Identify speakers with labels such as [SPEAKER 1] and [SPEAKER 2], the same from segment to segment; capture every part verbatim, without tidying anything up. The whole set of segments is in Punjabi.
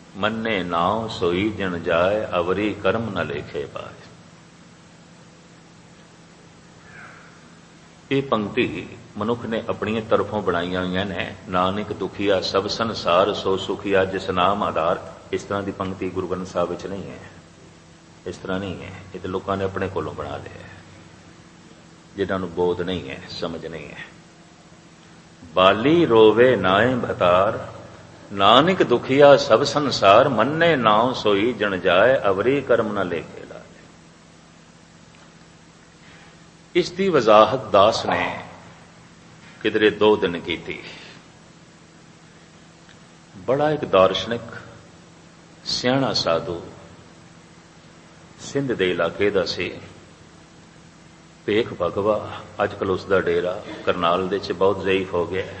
[SPEAKER 1] ਮੰਨੇ ਨਾਉ ਸੋਈ ਜਿਣ ਜਾਏ, ਅਵਰੀ ਕਰਮ ਨ ਲੇਖੇ ਪਾਏ। ਇਹ ਪੰਕਤੀ ਮਨੁੱਖ ਨੇ ਆਪਣੀਆਂ ਤਰਫੋਂ ਬਣਾਈਆਂ ਹੋਈਆਂ ਨੇ। ਨਾਨਕ ਦੁਖੀਆ ਸਭ ਸੰਸਾਰ, ਸੋ ਸੁਖੀਆ ਜਿਸ ਨਾਮ ਆਧਾਰ। ਇਸ ਤਰ੍ਹਾਂ ਦੀ ਪੰਕਤੀ ਗੁਰੂ ਗ੍ਰੰਥ ਸਾਹਿਬ ਵਿੱਚ ਨਹੀਂ ਹੈ। ਇਸ ਤਰ੍ਹਾਂ ਨਹੀਂ ਹੈ। ਇਹ ਤਾਂ ਲੋਕਾਂ ਨੇ ਆਪਣੇ ਕੋਲੋਂ ਬਣਾ ਲਿਆ, ਜਿਨ੍ਹਾਂ ਨੂੰ ਬੋਧ ਨਹੀਂ ਹੈ, ਸਮਝ ਨਹੀਂ ਹੈ। ਬਾਲੀ ਰੋਵੇ ਨਾਏ ਭਤਾਰ, ਨਾਨਕ ਦੁਖੀਆ ਸਭ ਸੰਸਾਰ। ਮੰਨੇ ਨਾਉ ਸੋਈ ਜਣ ਜਾਏ, ਅਵਰੀ ਕਰਮ ਨ ਲੇਖੇ ਲਾਏ। ਇਸ ਦੀ ਵਜ਼ਾਹਤ ਦਾਸ ਨੇ ਕਿਧਰੇ ਦੋ ਦਿਨ ਕੀਤੀ। ਬੜਾ ਇੱਕ ਦਾਰਸ਼ਨਿਕ ਸਿਆਣਾ ਸਾਧੂ ਸਿੰਧ ਦੇ ਇਲਾਕੇ ਦਾ ਸੀ। ਭੇਖ ਭਗਵਾ, ਅੱਜ ਕੱਲ੍ਹ ਉਸ ਦਾ ਡੇਰਾ ਕਰਨਾਲ ਦੇ ਚ ਬਹੁਤ ਜ਼ਈਫ ਹੋ ਗਿਆ।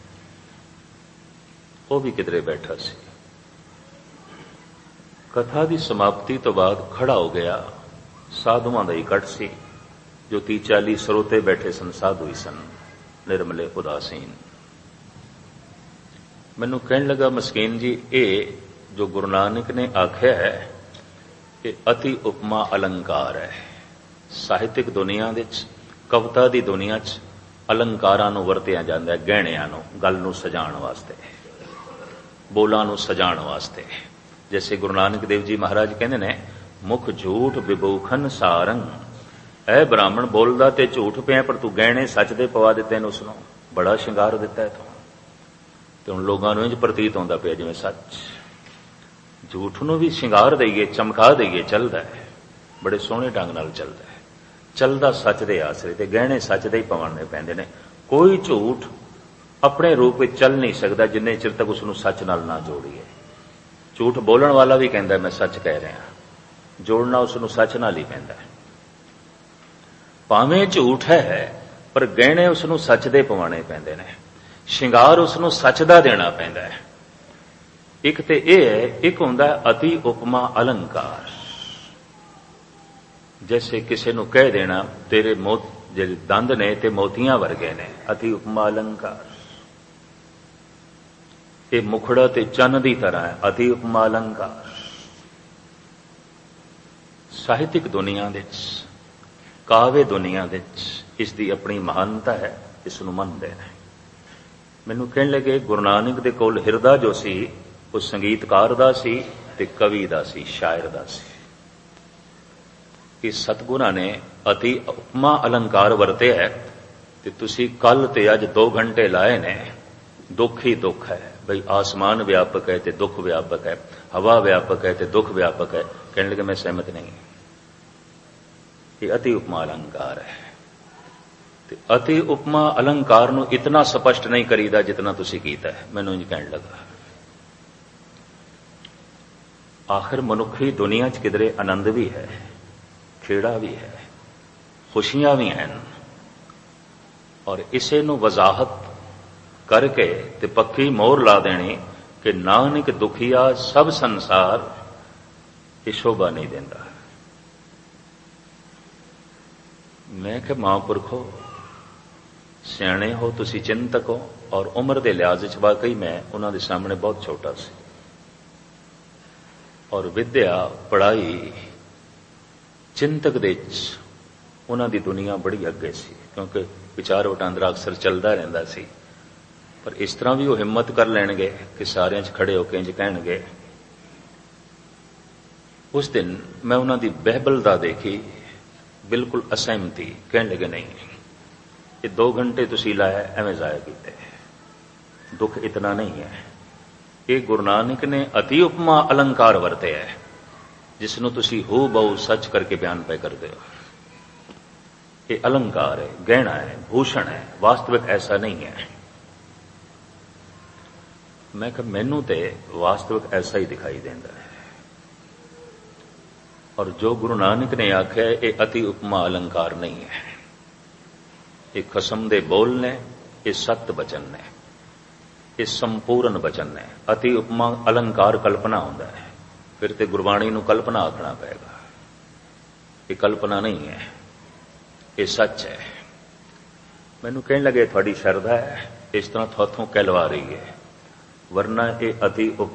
[SPEAKER 1] ਉਹ ਵੀ ਕਿਧਰੇ ਬੈਠਾ ਸੀ। ਕਥਾ ਦੀ ਸਮਾਪਤੀ ਤੋਂ ਬਾਅਦ ਖੜਾ ਹੋ ਗਿਆ। ਸਾਧੂਆਂ ਦਾ ਇਕੱਠ ਸੀ। ਜੋ ਤੀਹ ਚਾਲੀ ਸਰੋਤੇ ਬੈਠੇ ਸਨ, ਸਾਧੂ ਹੀ ਸਨ, ਨਿਰਮਲੇ ਉਦਾਸੀਨ। ਮੈਨੂੰ ਕਹਿਣ ਲੱਗਾ, ਮਸਕੀਨ ਜੀ, ਇਹ ਜੋ ਗੁਰੂ ਨਾਨਕ ਨੇ ਆਖਿਆ ਹੈ, ਇਹ ਅਤੀ ਉਪਮਾ ਅਲੰਕਾਰ ਹੈ। ਸਾਹਿਤਿਕ ਦੁਨੀਆ ਵਿੱਚ, ਕਵਿਤਾ ਦੀ ਦੁਨੀਆ 'ਚ ਅਲੰਕਾਰਾਂ ਨੂੰ ਵਰਤਿਆ ਜਾਂਦਾ ਹੈ, ਗਹਿਣਿਆਂ ਨੂੰ, ਗੱਲ ਨੂੰ ਸਜਾਉਣ ਵਾਸਤੇ, ਬੋਲਾਂ ਨੂੰ ਸਜਾਉਣ ਵਾਸਤੇ। ਜੈਸੇ ਗੁਰੂ ਨਾਨਕ ਦੇਵ ਜੀ ਮਹਾਰਾਜ ਕਹਿੰਦੇ ਨੇ, ਮੁਖ ਝੂਠ ਵਿਭੂਖਨ ਸਾਰੰਗ। ਐ ਬ੍ਰਾਹਮਣ ਬੋਲਦਾ ਤੇ ਝੂਠ ਪਿਆ, ਪਰ ਤੂੰ ਗਹਿਣੇ ਸੱਚ ਦੇ ਪਵਾ ਦਿੱਤੇ ਨੇ, ਉਸਨੂੰ ਬੜਾ ਸ਼ਿੰਗਾਰ ਦਿੱਤਾ ਹੈ ਤੂੰ। ਤੇ ਹੁਣ ਲੋਕਾਂ ਨੂੰ ਇੰਝ ਪ੍ਰਤੀਤ ਹੁੰਦਾ ਪਿਆ ਜਿਵੇਂ ਸੱਚ। ਝੂਠ ਨੂੰ ਵੀ ਸ਼ਿੰਗਾਰ ਦਈਏ, ਚਮਕਾ ਦਈਏ, ਚੱਲਦਾ ਹੈ, ਬੜੇ ਸੋਹਣੇ ਢੰਗ ਨਾਲ ਚੱਲਦਾ ਹੈ। ਚੱਲਦਾ ਸੱਚ ਦੇ ਆਸਰੇ, ਤੇ ਗਹਿਣੇ ਸੱਚ ਦੇ ਹੀ ਪਵਾਉਣੇ ਪੈਂਦੇ ਨੇ। ਕੋਈ ਝੂਠ ਆਪਣੇ ਰੂਪ ਵਿੱਚ ਚੱਲ ਨਹੀਂ ਸਕਦਾ ਜਿੰਨੇ ਚਿਰ ਤੱਕ ਉਸਨੂੰ ਸੱਚ ਨਾਲ ਨਾ ਜੋੜੀਏ। ਝੂਠ ਬੋਲਣ ਵਾਲਾ ਵੀ ਕਹਿੰਦਾ ਮੈਂ ਸੱਚ ਕਹਿ ਰਿਹਾ, ਜੋੜਨਾ ਉਸਨੂੰ ਸੱਚ ਨਾਲ ਹੀ ਪੈਂਦਾ ਹੈ। ਭਾਵੇਂ ਝੂਠ ਹੈ, ਪਰ ਗਹਿਣੇ ਉਸਨੂੰ ਸੱਚ ਦੇ ਪਵਾਉਣੇ ਪੈਂਦੇ ਨੇ, ਸ਼ਿੰਗਾਰ ਉਸਨੂੰ ਸੱਚ ਦਾ ਦੇਣਾ ਪੈਂਦਾ ਹੈ। ਇੱਕ ਤੇ ਇਹ ਹੈ, ਇੱਕ ਹੁੰਦਾ ਅਤੀ ਉਪਮਾ ਅਲੰਕਾਰ। ਜੈਸੇ ਕਿਸੇ ਨੂੰ ਕਹਿ ਦੇਣਾ, ਤੇਰੇ ਮੋਤ ਜਿਹੜੇ ਦੰਦ ਨੇ ਤੇ ਮੋਤੀਆਂ ਵਰਗੇ ਨੇ, ਅਤੀ ਉਪਮਾ ਅਲੰਕਾਰ। ਇਹ ਮੁਖੜਾ ਤੇ ਚੰਨ ਦੀ ਤਰ੍ਹਾਂ ਹੈ, ਅਤੀ ਉਪਮਾ ਅਲੰਕਾਰ। ਸਾਹਿਤਿਕ ਦੁਨੀਆ ਵਿੱਚ, ਕਾਵਿ ਦੁਨੀਆ ਵਿੱਚ ਇਸ ਦੀ ਆਪਣੀ ਮਹਾਨਤਾ ਹੈ, ਇਸ ਨੂੰ ਮੰਨਦੇ ਨੇ। ਮੈਨੂੰ ਕਹਿਣ ਲੱਗੇ, ਗੁਰੂ ਨਾਨਕ ਦੇ ਕੋਲ ਹਿਰਦਾ ਜੋ ਸੀ, ਉਹ ਸੰਗੀਤਕਾਰ ਦਾ ਸੀ ਤੇ ਕਵੀ ਦਾ ਸੀ, ਸ਼ਾਇਰ ਦਾ ਸੀ। ਕਿ ਸਤਿਗੁਰਾਂ ਨੇ ਅਤੀ ਉਪਮਾ ਅਲੰਕਾਰ ਵਰਤਿਆ ਹੈ, ਤੇ ਤੁਸੀਂ ਕੱਲ ਤੇ ਅੱਜ ਦੋ ਘੰਟੇ ਲਾਏ ਨੇ। ਦੁੱਖ ਹੀ ਦੁੱਖ ਹੈ ਬਈ, ਆਸਮਾਨ ਵਿਆਪਕ ਹੈ ਤੇ ਦੁੱਖ ਵਿਆਪਕ ਹੈ, ਹਵਾ ਵਿਆਪਕ ਹੈ ਤੇ ਦੁੱਖ ਵਿਆਪਕ ਹੈ। ਕਹਿਣ ਲੱਗੇ, ਮੈਂ ਸਹਿਮਤ ਨਹੀਂ। ਇਹ ਅਤੀ ਉਪਮਾ ਅਲੰਕਾਰ ਹੈ। ਤੇ ਅਤੀ ਉਪਮਾ ਅਲੰਕਾਰ ਨੂੰ ਇਤਨਾ ਸਪਸ਼ਟ ਨਹੀਂ ਕਰੀਦਾ ਜਿਤਨਾ ਤੁਸੀਂ ਕੀਤਾ ਹੈ। ਮੈਨੂੰ ਇੰਝ ਕਹਿਣ ਲੱਗਾ, ਆਖਿਰ ਮਨੁੱਖੀ ਦੁਨੀਆ 'ਚ ਕਿਧਰੇ ਆਨੰਦ ਵੀ ਹੈ, ਖੇੜਾ ਵੀ ਹੈ, ਖੁਸ਼ੀਆਂ ਵੀ ਹਨ। ਔਰ ਇਸੇ ਨੂੰ ਵਜ਼ਾਹਤ ਕਰਕੇ ਤੇ ਪੱਕੀ ਮੋਹਰ ਲਾ ਦੇਣੀ ਕਿ ਨਾਨਕ ਦੁਖੀਆ ਸਭ ਸੰਸਾਰ, ਇਹ ਸ਼ੋਭਾ ਨਹੀਂ ਦਿੰਦਾ। ਮੈਂ ਕਿਹਾ, ਮਹਾਂਪੁਰਖੋ ਸਿਆਣੇ ਹੋ ਤੁਸੀਂ, ਚਿੰਤਕ ਹੋ, ਔਰ ਉਮਰ ਦੇ ਲਿਹਾਜ਼ ਵਿੱਚ ਵਾਕਈ ਮੈਂ ਉਹਨਾਂ ਦੇ ਸਾਹਮਣੇ ਬਹੁਤ ਛੋਟਾ ਸੀ। ਔਰ ਵਿਦਿਆ, ਪੜ੍ਹਾਈ, ਚਿੰਤਕ ਦੇ ਵਿੱਚ ਉਹਨਾਂ ਦੀ ਦੁਨੀਆ ਬੜੀ ਅੱਗੇ ਸੀ, ਕਿਉਂਕਿ ਵਿਚਾਰ ਵਟਾਂਦਰਾ ਅਕਸਰ ਚੱਲਦਾ ਰਹਿੰਦਾ ਸੀ। ਪਰ ਇਸ ਤਰ੍ਹਾਂ ਵੀ ਉਹ ਹਿੰਮਤ ਕਰ ਲੈਣਗੇ ਕਿ ਸਾਰਿਆਂ 'ਚ ਖੜੇ ਹੋ ਕੇ ਇੰਝ ਕਹਿਣਗੇ। ਉਸ ਦਿਨ ਮੈਂ ਉਹਨਾਂ ਦੀ ਬਹਿਬਲਤਾ ਦੇਖੀ, ਬਿਲਕੁਲ ਅਸਹਿਮਤੀ। ਕਹਿਣ ਲੱਗੇ, ਨਹੀਂ, ਇਹ ਦੋ ਘੰਟੇ ਤੁਸੀਂ ਲਾਇਆ ਐਵੇਂ ਜ਼ਾਇਆ ਕੀਤੇ, ਦੁੱਖ ਇਤਨਾ ਨਹੀਂ ਹੈ। ਇਹ ਗੁਰੂ ਨਾਨਕ ਨੇ ਅਤੀ ਉਪਮਾ ਅਲੰਕਾਰ ਵਰਤਿਆ ਹੈ, ਜਿਸ ਨੂੰ ਤੁਸੀਂ ਹੂ ਬਹੁ ਸੱਚ ਕਰਕੇ ਬਿਆਨ ਪੈ ਕਰਦੇ ਹੋ। ਇਹ ਅਲੰਕਾਰ ਹੈ, ਗਹਿਣਾ ਹੈ, ਭੂਸ਼ਣ ਹੈ, ਵਾਸਤਵਿਕ ਐਸਾ ਨਹੀਂ ਹੈ। ਮੈਂ ਕਿਹਾ, ਮੈਨੂੰ ਤੇ ਵਾਸਤਵਿਕ ਐਸਾ ਹੀ ਦਿਖਾਈ ਦਿੰਦਾ ਹੈ। ਔਰ ਜੋ ਗੁਰੂ ਨਾਨਕ ਨੇ ਆਖਿਆ, ਇਹ ਅਤੀ ਉਪਮਾ ਅਲੰਕਾਰ ਨਹੀਂ ਹੈ। ਇਹ ਖਸਮ ਦੇ ਬੋਲ ਨੇ, ਇਹ ਸਤ ਬਚਨ ਨੇ, ਇਹ ਸੰਪੂਰਨ ਬਚਨ ਨੇ। ਅਤੀ ਉਪਮਾ ਅਲੰਕਾਰ ਕਲਪਨਾ ਹੁੰਦਾ ਹੈ, ਫਿਰ ਤੇ ਗੁਰਬਾਣੀ ਨੂੰ ਕਲਪਨਾ ਆਖਣਾ ਪਏਗਾ। ਇਹ ਕਲਪਨਾ ਨਹੀਂ ਹੈ, ਇਹ ਸੱਚ ਹੈ। ਮੈਨੂੰ ਕਹਿਣ ਲੱਗੇ, ਤੁਹਾਡੀ ਸ਼ਰਧਾ ਹੈ, ਇਸ ਤਰ੍ਹਾਂ ਤੁਹਾਥੋਂ ਕਹਿਲਵਾ ਰਹੀ ਹੈ, ਵਰਨਾ ਇਹ ਅਤੀ